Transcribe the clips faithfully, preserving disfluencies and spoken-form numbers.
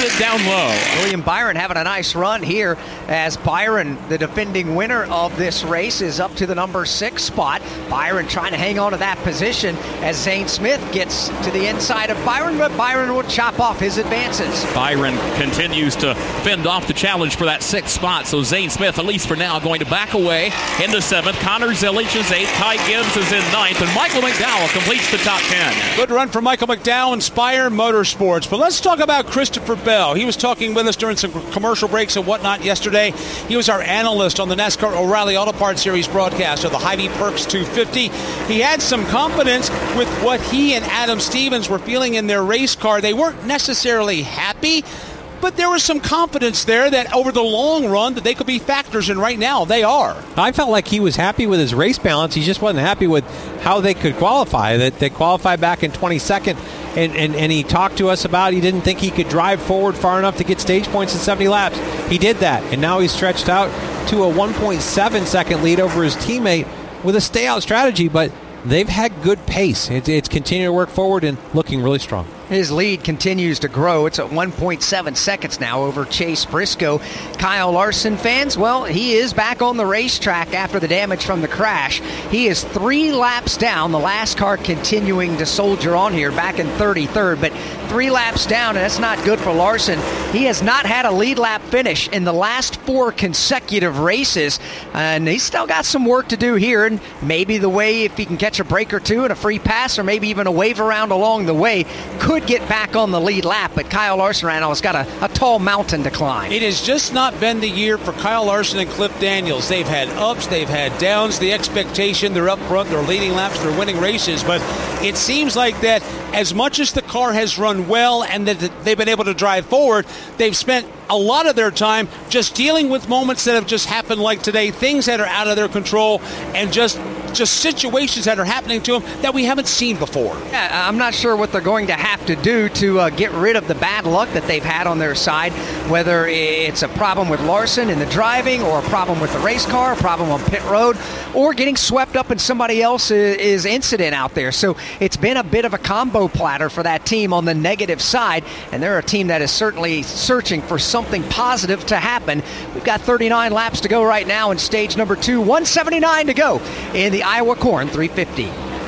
it down low. William Byron having a nice run here as Byron, the defending winner of this race, is up to the number six spot. Byron trying to hang on to that position as Zane Smith gets to the inside of Byron, but Byron will chop off his advances. Byron continues to fend off the challenge for that sixth spot, so Zane Smith, at least for now, going to back away into seventh. Connor Zilic is eighth. Ty Gibbs is in ninth, and Michael McDowell completes the top ten. Good run for Michael McDowell and Spire Motorsports. But let's talk about Christopher Bell. He was talking with us during some commercial breaks and whatnot yesterday. He was our analyst on the NASCAR O'Reilly Auto Parts Series broadcast of the Hy-Vee Perks two fifty. He had some confidence with what he and Adam Stevens were feeling in their race car. They weren't necessarily happy, but there was some confidence there that over the long run that they could be factors, and right now they are. I felt like he was happy with his race balance. He just wasn't happy with how they could qualify. That they qualified back in twenty-second, and, and, and he talked to us about he didn't think he could drive forward far enough to get stage points in seventy laps. He did that, and now he's stretched out to a one point seven second lead over his teammate with a stay-out strategy, but they've had good pace. It's, it's continuing to work forward and looking really strong. His lead continues to grow. It's at one point seven seconds now over Chase Briscoe. Kyle Larson fans, well, he is back on the racetrack after the damage from the crash. He is three laps down. The last car continuing to soldier on here, back in thirty-third, but three laps down, and that's not good for Larson. He has not had a lead lap finish in the last four consecutive races, and he's still got some work to do here, and maybe the way, if he can catch a break or two and a free pass, or maybe even a wave around along the way, could get back on the lead lap, but Kyle Larson right now has got a, a tall mountain to climb. It has just not been the year for Kyle Larson and Cliff Daniels. They've had ups, they've had downs. The expectation, they're up front, they're leading laps, they're winning races, but it seems like that as much as the car has run well and that they've been able to drive forward, they've spent a lot of their time just dealing with moments that have just happened like today, things that are out of their control, and just just situations that are happening to them that we haven't seen before. Yeah, I'm not sure what they're going to have to do to uh, get rid of the bad luck that they've had on their side, whether it's a problem with Larson in the driving, or a problem with the race car, a problem on pit road, or getting swept up in somebody else's incident out there. So it's been a bit of a combo platter for that team on the negative side, and they're a team that is certainly searching for something positive to happen. We've got thirty-nine laps to go right now in stage number two, one seventy-nine to go in the Iowa Corn three fifty.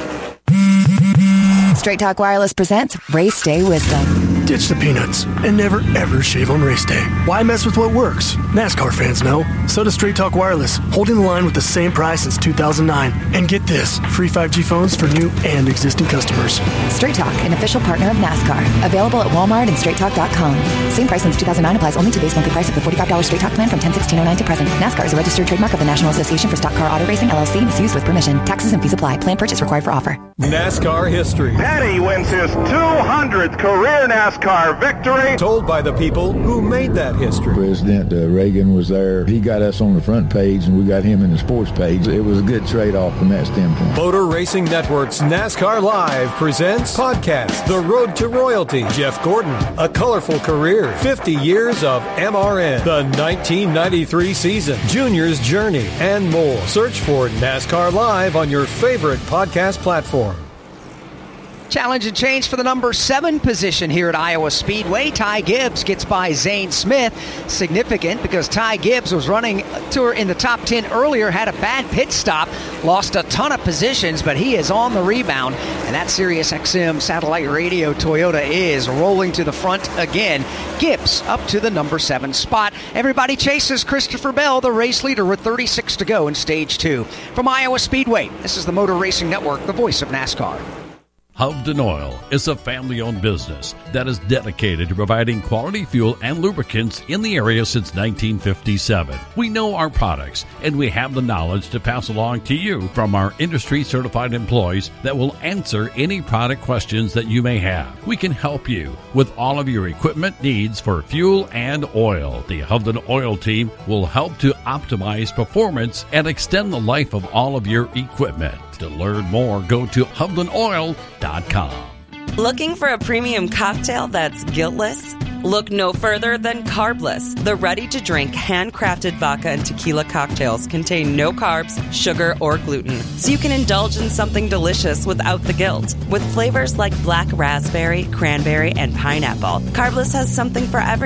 Straight Talk Wireless presents Race Day Wisdom. Ditch the peanuts and never ever shave on race day. Why mess with what works? NASCAR fans know. So does Straight Talk Wireless, holding the line with the same price since two thousand nine. And get this, free five G phones for new and existing customers. Straight Talk, an official partner of NASCAR. Available at Walmart and straight talk dot com. Same price since two thousand nine applies only to base monthly price of the forty-five dollars Straight Talk plan from ten sixteen oh nine to present. NASCAR is a registered trademark of the National Association for Stock Car Auto Racing, L L C, and is used with permission. Taxes and fees apply. Plan purchase required for offer. NASCAR history. Petty wins his two hundredth career NASCAR victory. Told by the people who made that history. President uh, Reagan was there. He got us on the front page, and we got him in the sports page. It was a good trade-off from that standpoint. Motor Racing Network's NASCAR Live presents podcast The Road to Royalty. Jeff Gordon, A Colorful Career, fifty years of M R N, the nineteen ninety-three season, Junior's Journey, and more. Search for NASCAR Live on your favorite podcast platform. Challenge and change for the number seven position here at Iowa Speedway. Ty Gibbs gets by Zane Smith. Significant because Ty Gibbs was running a tour in the top ten earlier, had a bad pit stop, lost a ton of positions, but he is on the rebound. And that Sirius X M satellite radio Toyota is rolling to the front again. Gibbs up to the number seven spot. Everybody chases Christopher Bell, the race leader, with thirty-six to go in stage two. From Iowa Speedway, this is the Motor Racing Network, the voice of NASCAR. Hovden Oil is a family-owned business that is dedicated to providing quality fuel and lubricants in the area since nineteen fifty-seven. We know our products, and we have the knowledge to pass along to you from our industry-certified employees that will answer any product questions that you may have. We can help you with all of your equipment needs for fuel and oil. The Hovden Oil team will help to optimize performance and extend the life of all of your equipment. To learn more, go to hovden oil dot com. Looking for a premium cocktail that's guiltless? Look no further than Carbless. The ready-to-drink, handcrafted vodka and tequila cocktails contain no carbs, sugar, or gluten, so you can indulge in something delicious without the guilt. With flavors like black raspberry, cranberry, and pineapple, Carbless has something for everyone.